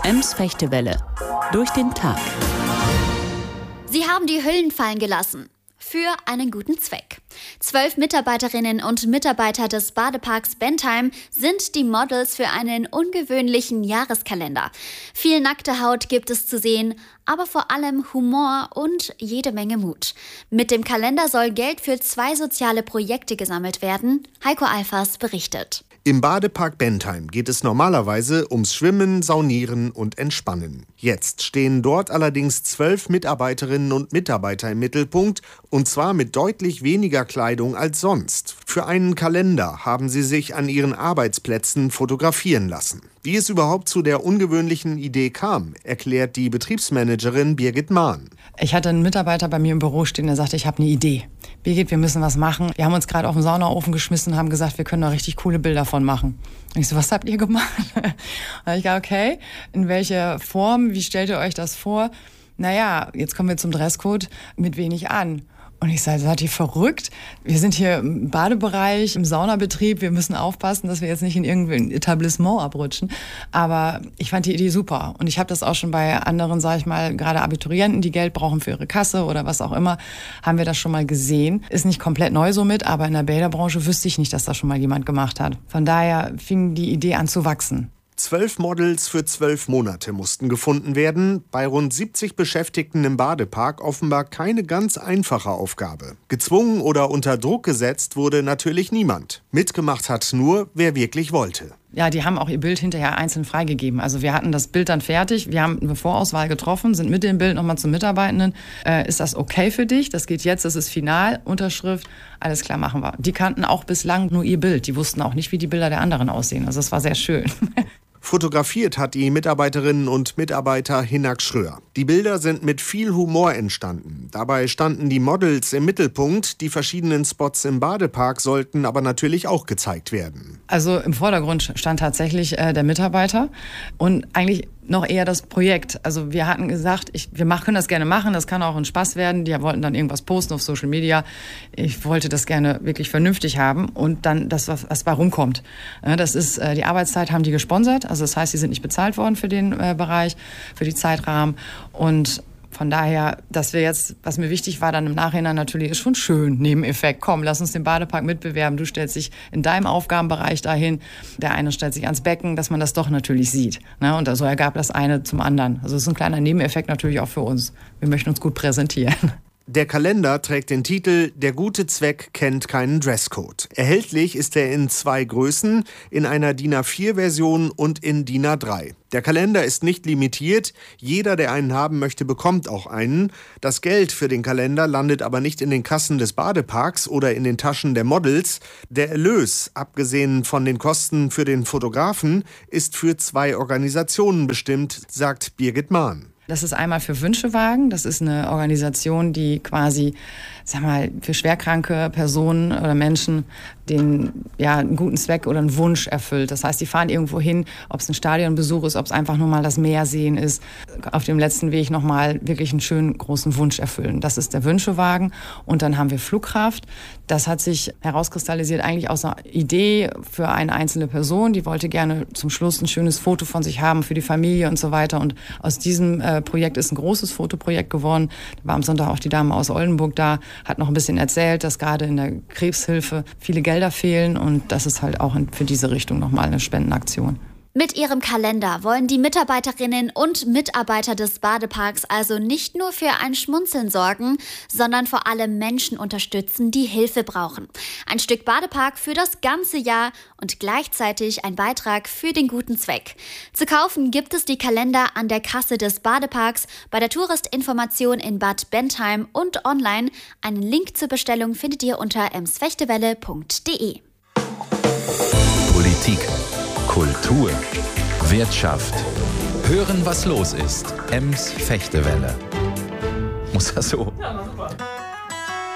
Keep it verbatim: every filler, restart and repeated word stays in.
Ems Fechtewelle. Durch den Tag. Sie haben die Hüllen fallen gelassen. Für einen guten Zweck. Zwölf Mitarbeiterinnen und Mitarbeiter des Badeparks Bentheim sind die Models für einen ungewöhnlichen Jahreskalender. Viel nackte Haut gibt es zu sehen, aber vor allem Humor und jede Menge Mut. Mit dem Kalender soll Geld für zwei soziale Projekte gesammelt werden. Heiko Alfers berichtet. Im Badepark Bentheim geht es normalerweise ums Schwimmen, Saunieren und Entspannen. Jetzt stehen dort allerdings zwölf Mitarbeiterinnen und Mitarbeiter im Mittelpunkt, und zwar mit deutlich weniger Kleidung als sonst. Für einen Kalender haben sie sich an ihren Arbeitsplätzen fotografieren lassen. Wie es überhaupt zu der ungewöhnlichen Idee kam, erklärt die Betriebsmanagerin Birgit Mahn. Ich hatte einen Mitarbeiter bei mir im Büro stehen, der sagte, ich habe eine Idee. Birgit, wir müssen was machen. Wir haben uns gerade auf den Saunaofen geschmissen und haben gesagt, wir können da richtig coole Bilder von machen. Und ich so, was habt ihr gemacht? Und ich gesagt, okay, in welcher Form, wie stellt ihr euch das vor? Naja, jetzt kommen wir zum Dresscode mit wenig an. Und ich sage, seid ihr verrückt? Wir sind hier im Badebereich, im Saunabetrieb. Wir müssen aufpassen, dass wir jetzt nicht in irgendein Etablissement abrutschen. Aber ich fand die Idee super. Und ich habe das auch schon bei anderen, sage ich mal, gerade Abiturienten, die Geld brauchen für ihre Kasse oder was auch immer, haben wir das schon mal gesehen. Ist nicht komplett neu somit, aber in der Bäderbranche wüsste ich nicht, dass das schon mal jemand gemacht hat. Von daher fing die Idee an zu wachsen. Zwölf Models für zwölf Monate mussten gefunden werden. Bei rund siebzig Beschäftigten im Badepark offenbar keine ganz einfache Aufgabe. Gezwungen oder unter Druck gesetzt wurde natürlich niemand. Mitgemacht hat nur, wer wirklich wollte. Ja, die haben auch ihr Bild hinterher einzeln freigegeben. Also wir hatten das Bild dann fertig, wir haben eine Vorauswahl getroffen, sind mit dem Bild nochmal zum Mitarbeitenden. Äh, ist das okay für dich? Das geht jetzt, das ist final, Unterschrift, alles klar, machen wir. Die kannten auch bislang nur ihr Bild, die wussten auch nicht, wie die Bilder der anderen aussehen. Also es war sehr schön. Fotografiert hat die Mitarbeiterinnen und Mitarbeiter Hinak Schröer. Die Bilder sind mit viel Humor entstanden. Dabei standen die Models im Mittelpunkt. Die verschiedenen Spots im Badepark sollten aber natürlich auch gezeigt werden. Also im Vordergrund stand tatsächlich äh, der Mitarbeiter und eigentlich noch eher das Projekt. Also wir hatten gesagt, ich, wir machen, können das gerne machen, das kann auch ein Spaß werden. Die wollten dann irgendwas posten auf Social Media. Ich wollte das gerne wirklich vernünftig haben und dann das, was, was bei rumkommt. Das ist, äh, die Arbeitszeit haben die gesponsert. Also das heißt, sie sind nicht bezahlt worden für den äh, Bereich, für die Zeitrahmen. Und von daher, dass wir jetzt, was mir wichtig war dann im Nachhinein natürlich, ist schon schön, Nebeneffekt. Komm, lass uns den Badepark mitbewerben. Du stellst dich in deinem Aufgabenbereich dahin. Der eine stellt sich ans Becken, dass man das doch natürlich sieht. Ne? Und so ergab das eine zum anderen. Also es ist ein kleiner Nebeneffekt natürlich auch für uns. Wir möchten uns gut präsentieren. Der Kalender trägt den Titel »Der gute Zweck kennt keinen Dresscode«. Erhältlich ist er in zwei Größen, in einer D I N A vier Version und in D I N A drei. Der Kalender ist nicht limitiert, jeder, der einen haben möchte, bekommt auch einen. Das Geld für den Kalender landet aber nicht in den Kassen des Badeparks oder in den Taschen der Models. Der Erlös, abgesehen von den Kosten für den Fotografen, ist für zwei Organisationen bestimmt, sagt Birgit Mahn. Das ist einmal für Wünschewagen. Das ist eine Organisation, die quasi, sag mal, für schwerkranke Personen oder Menschen den, ja, einen guten Zweck oder einen Wunsch erfüllt. Das heißt, die fahren irgendwo hin, ob es ein Stadionbesuch ist, ob es einfach nur mal das Meer sehen ist, auf dem letzten Weg nochmal wirklich einen schönen großen Wunsch erfüllen. Das ist der Wünschewagen. Und dann haben wir Flugkraft. Das hat sich herauskristallisiert eigentlich aus einer Idee für eine einzelne Person. Die wollte gerne zum Schluss ein schönes Foto von sich haben für die Familie und so weiter. Und aus diesem äh, Projekt ist ein großes Fotoprojekt geworden. Da war am Sonntag auch die Dame aus Oldenburg da, hat noch ein bisschen erzählt, dass gerade in der Krebshilfe viele Gelder fehlen und das ist halt auch für diese Richtung nochmal eine Spendenaktion. Mit ihrem Kalender wollen die Mitarbeiterinnen und Mitarbeiter des Badeparks also nicht nur für ein Schmunzeln sorgen, sondern vor allem Menschen unterstützen, die Hilfe brauchen. Ein Stück Badepark für das ganze Jahr und gleichzeitig ein Beitrag für den guten Zweck. Zu kaufen gibt es die Kalender an der Kasse des Badeparks, bei der Touristinformation in Bad Bentheim und online. Einen Link zur Bestellung findet ihr unter emsfechtewelle punkt de. Politik, Kultur, Wirtschaft. Hören, was los ist. Ems Fechtewelle. Muss das so? Ja,